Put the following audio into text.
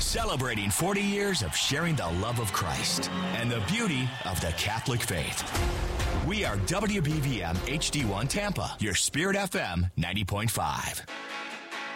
celebrating 40 years of sharing the love of Christ and the beauty of the Catholic faith. We are WBVM HD1 Tampa, your Spirit FM 90.5.